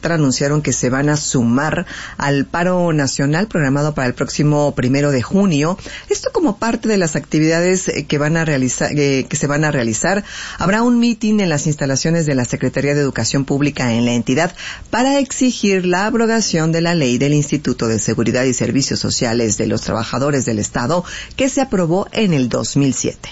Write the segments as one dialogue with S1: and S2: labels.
S1: Querétaro anunciaron que se van a sumar al paro nacional programado para el próximo 1 de junio. Esto como parte de las actividades que se van a realizar. Habrá un mitin en las instalaciones de la Secretaría de Educación Pública en la entidad para exigir la abrogación de la ley del Instituto de Seguridad y Servicios Sociales de los Trabajadores del Estado que se aprobó en el 2007.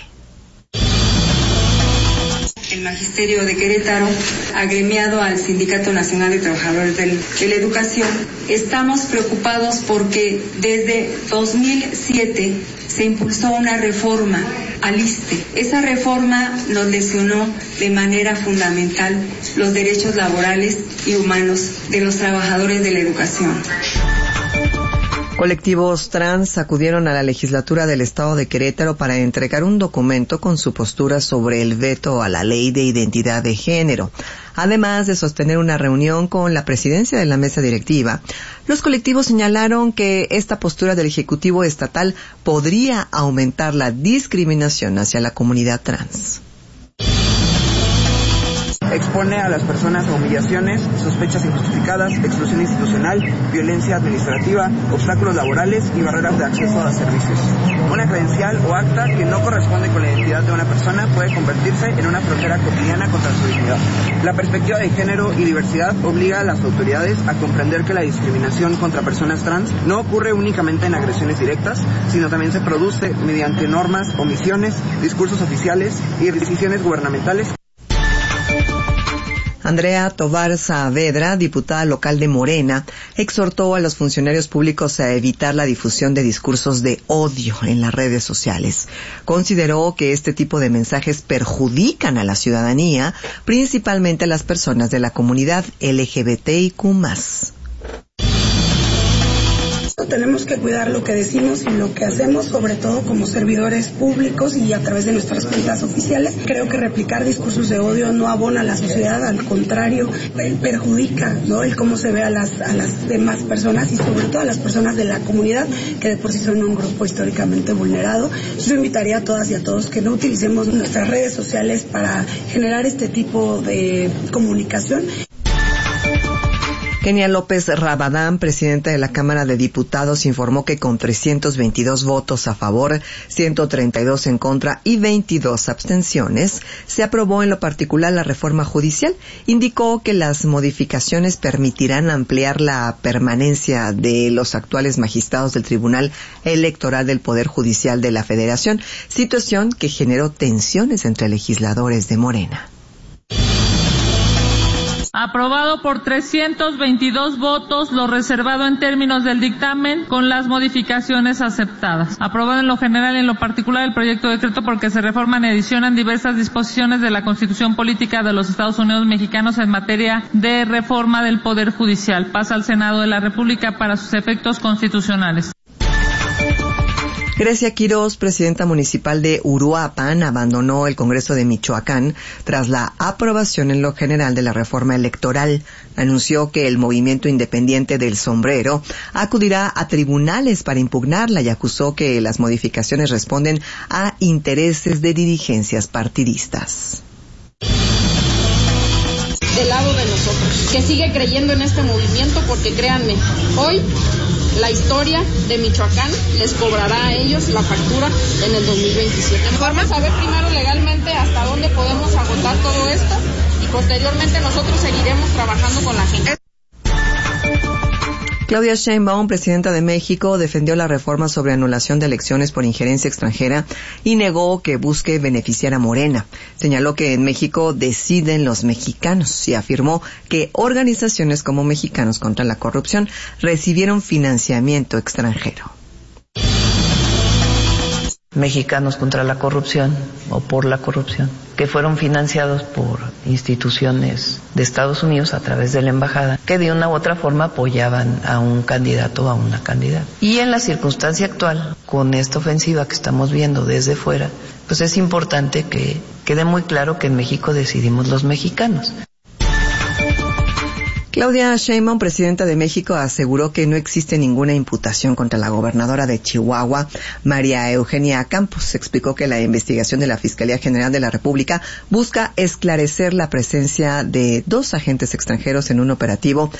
S2: El Magisterio de Querétaro, agremiado al Sindicato Nacional de Trabajadores de la Educación, estamos preocupados porque desde 2007 se impulsó una reforma al ISSSTE. Esa reforma nos lesionó de manera fundamental los derechos laborales y humanos de los trabajadores de la educación.
S1: Colectivos trans acudieron a la legislatura del Estado de Querétaro para entregar un documento con su postura sobre el veto a la ley de identidad de género. Además de sostener una reunión con la presidencia de la mesa directiva, los colectivos señalaron que esta postura del Ejecutivo Estatal podría aumentar la discriminación hacia la comunidad trans.
S3: Expone a las personas a humillaciones, sospechas injustificadas, exclusión institucional, violencia administrativa, obstáculos laborales y barreras de acceso a servicios. Una credencial o acta que no corresponde con la identidad de una persona puede convertirse en una frontera cotidiana contra su dignidad. La perspectiva de género y diversidad obliga a las autoridades a comprender que la discriminación contra personas trans no ocurre únicamente en agresiones directas, sino también se produce mediante normas, omisiones, discursos oficiales y decisiones gubernamentales.
S1: Andrea Tovar Saavedra, diputada local de Morena, exhortó a los funcionarios públicos a evitar la difusión de discursos de odio en las redes sociales. Consideró que este tipo de mensajes perjudican a la ciudadanía, principalmente a las personas de la comunidad LGBTIQ+.
S4: Tenemos que cuidar lo que decimos y lo que hacemos, sobre todo como servidores públicos y a través de nuestras cuentas oficiales. Creo que replicar discursos de odio no abona a la sociedad, al contrario, perjudica, ¿no?, el cómo se ve a las demás personas y sobre todo a las personas de la comunidad, que de por sí son un grupo históricamente vulnerado. Yo invitaría a todas y a todos que no utilicemos nuestras redes sociales para generar este tipo de comunicación.
S1: Kenia López Rabadán, presidenta de la Cámara de Diputados, informó que con 322 votos a favor, 132 en contra y 22 abstenciones, se aprobó en lo particular la reforma judicial. Indicó que las modificaciones permitirán ampliar la permanencia de los actuales magistrados del Tribunal Electoral del Poder Judicial de la Federación, situación que generó tensiones entre legisladores de Morena.
S5: Aprobado por 322 votos, lo reservado en términos del dictamen con las modificaciones aceptadas. Aprobado en lo general y en lo particular el proyecto de decreto porque se reforman y adicionan diversas disposiciones de la Constitución Política de los Estados Unidos Mexicanos en materia de reforma del Poder Judicial. Pasa al Senado de la República para sus efectos constitucionales.
S1: Grecia Quirós, presidenta municipal de Uruapan, abandonó el Congreso de Michoacán tras la aprobación en lo general de la reforma electoral. Anunció que el movimiento independiente del Sombrero acudirá a tribunales para impugnarla y acusó que las modificaciones responden a intereses de dirigencias partidistas.
S6: Del lado de nosotros, que sigue creyendo en este movimiento, porque créanme, hoy la historia de Michoacán les cobrará a ellos la factura en el 2027. Vamos a ver primero legalmente hasta dónde podemos agotar todo esto y posteriormente nosotros seguiremos trabajando con la gente.
S1: Claudia Sheinbaum, presidenta de México, defendió la reforma sobre anulación de elecciones por injerencia extranjera y negó que busque beneficiar a Morena. Señaló que en México deciden los mexicanos y afirmó que organizaciones como Mexicanos contra la Corrupción recibieron financiamiento extranjero.
S7: Mexicanos contra la Corrupción o por la corrupción, que fueron financiados por instituciones de Estados Unidos a través de la embajada, que de una u otra forma apoyaban a un candidato o a una candidata. Y en la circunstancia actual, con esta ofensiva que estamos viendo desde fuera, pues es importante que quede muy claro que en México decidimos los mexicanos.
S1: Claudia Sheinbaum, presidenta de México, aseguró que no existe ninguna imputación contra la gobernadora de Chihuahua, María Eugenia Campos. Explicó que la investigación de la Fiscalía General de la República busca esclarecer la presencia de 2 agentes extranjeros en un operativo